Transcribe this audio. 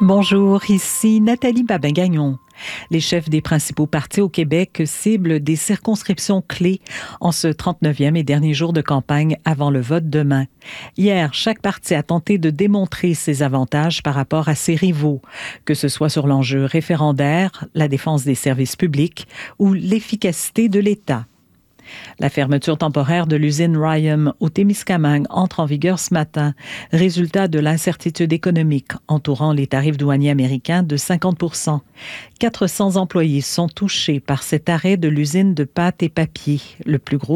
Bonjour, ici Nathalie Babin-Gagnon. Les chefs des principaux partis au Québec ciblent des circonscriptions clés en ce 39e et dernier jour de campagne avant le vote demain. Hier, chaque parti a tenté de démontrer ses avantages par rapport à ses rivaux, que ce soit sur l'enjeu référendaire, la défense des services publics ou l'efficacité de l'État. La fermeture temporaire de l'usine Ryam au Témiscamingue entre en vigueur ce matin, résultat de l'incertitude économique entourant les tarifs douaniers américains de 50%. 400 employés sont touchés par cet arrêt de l'usine de pâte et papier, le plus gros